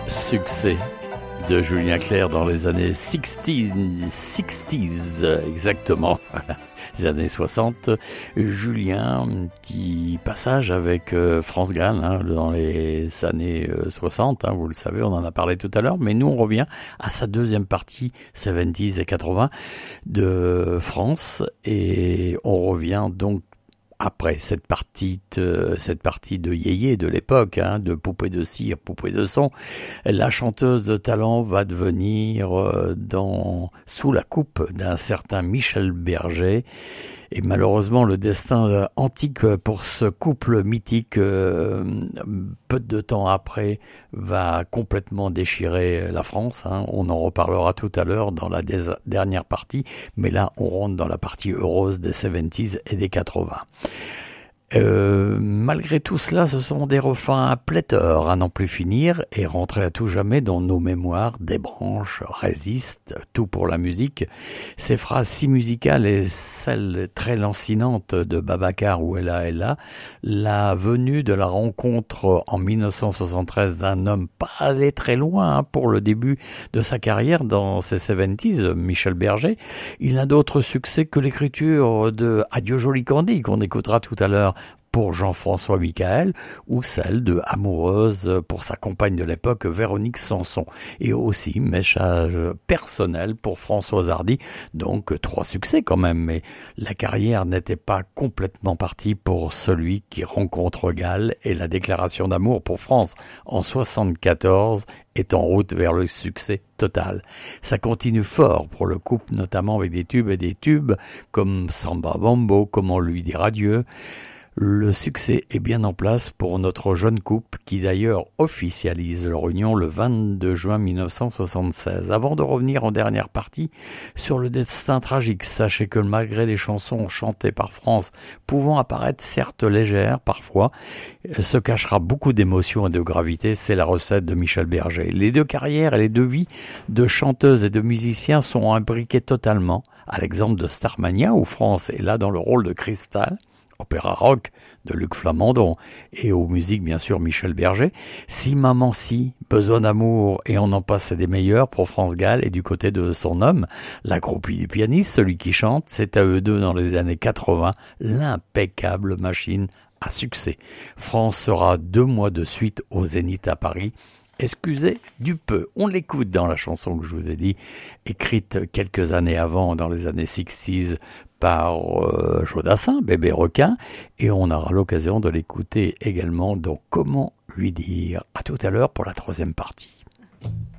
Succès de Julien Clerc dans les années 60s, exactement, voilà, les années 60. Julien, petit passage avec France Gall dans les années 60, vous le savez, on en a parlé tout à l'heure, mais nous on revient à sa deuxième partie, 70s et 80 de France, et on revient donc après cette partie de yéyé de l'époque, de poupée de cire, poupée de son, la chanteuse de talent va devenir sous la coupe d'un certain Michel Berger. Et malheureusement, le destin antique pour ce couple mythique, peu de temps après, va complètement déchirer la France. On en reparlera tout à l'heure dans la dernière partie, mais là, on rentre dans la partie heureuse des 70s et des 80. Malgré tout cela, ce sont des refrains à pléthore à n'en plus finir et rentrer à tout jamais dans nos mémoires. Des branches résistent, tout pour la musique. Ces phrases si musicales et celles très lancinantes de Babacar ou Ella, la venue de la rencontre en 1973 d'un homme pas allé très loin pour le début de sa carrière dans ces 70s, Michel Berger. Il n'a d'autre succès que l'écriture de Adieu Joli Candy qu'on écoutera tout à l'heure pour Jean-François Michael, ou celle de Amoureuse pour sa compagne de l'époque Véronique Sanson, et aussi message personnel pour Françoise Hardy, donc 3 succès quand même, mais la carrière n'était pas complètement partie pour celui qui rencontre Gall, et la déclaration d'amour pour France en 74 est en route vers le succès total. Ça continue fort pour le couple, notamment avec des tubes comme Samba Bambo, Comment lui dire adieu. Le succès est bien en place pour notre jeune couple qui d'ailleurs officialise leur union le 22 juin 1976. Avant de revenir en dernière partie sur le destin tragique, sachez que malgré les chansons chantées par France pouvant apparaître certes légères parfois, se cachera beaucoup d'émotions et de gravité, c'est la recette de Michel Berger. Les deux carrières et les deux vies de chanteuses et de musiciens sont imbriquées totalement, à l'exemple de Starmania où France est là dans le rôle de Cristal, opéra rock de Luc Flamandon, et aux musiques bien sûr Michel Berger. Si Maman Si, Besoin d'amour et on en passe des meilleurs pour France Gall, et du côté de son homme, la groupie du pianiste, celui qui chante, c'est à eux deux dans les années 80 l'impeccable machine à succès. France sera 2 mois de suite au Zénith à Paris. Excusez du peu, on l'écoute dans la chanson que je vous ai dit, écrite quelques années avant, dans les années 60s, par Jodassin, Bébé Requin, et on aura l'occasion de l'écouter également dans Comment lui dire. À tout à l'heure pour la 3e partie.